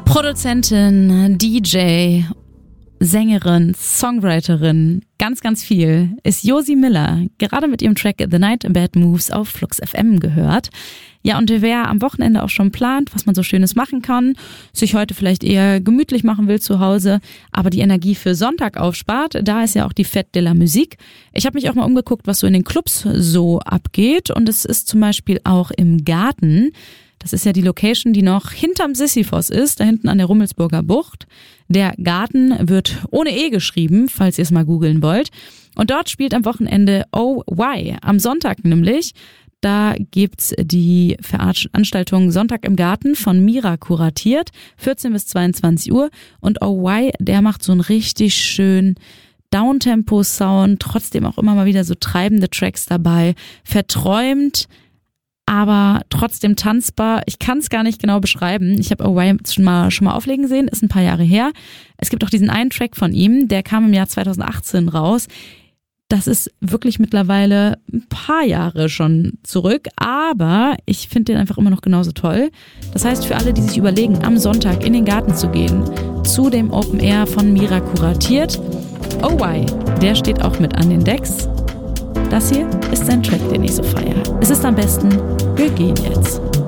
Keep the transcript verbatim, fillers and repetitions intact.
Produzentin, D J, Sängerin, Songwriterin, ganz, ganz viel ist Josie Miller, gerade mit ihrem Track The Night Bad Moves auf Flux F M gehört. Ja, und wer am Wochenende auch schon plant, was man so Schönes machen kann, sich heute vielleicht eher gemütlich machen will zu Hause, aber die Energie für Sonntag aufspart, da ist ja auch die Fête de la Musique. Ich habe mich auch mal umgeguckt, was so in den Clubs so abgeht, und es ist zum Beispiel auch im Garten. Das ist ja die Location, die noch hinterm Sisyphos ist, da hinten an der Rummelsburger Bucht. Der Garten wird ohne E geschrieben, falls ihr es mal googeln wollt. Und dort spielt am Wochenende Oh Why, am Sonntag nämlich. Da gibt's die Veranstaltung Sonntag im Garten von Mira kuratiert, vierzehn bis zweiundzwanzig Uhr. Und Oh Why, der macht so einen richtig schön Downtempo-Sound, trotzdem auch immer mal wieder so treibende Tracks dabei, verträumt, aber trotzdem tanzbar. Ich kann es gar nicht genau beschreiben. Ich habe Oh Why schon mal, schon mal auflegen sehen, ist ein paar Jahre her. Es gibt auch diesen einen Track von ihm, der kam im Jahr zweitausendachtzehn raus. Das ist wirklich mittlerweile ein paar Jahre schon zurück, aber ich finde den einfach immer noch genauso toll. Das heißt, für alle, die sich überlegen, am Sonntag in den Garten zu gehen, zu dem Open Air von Mira kuratiert, Oh Why, der steht auch mit an den Decks. Das hier ist sein Track, den ich so feiere. Es ist am besten, wir gehen jetzt.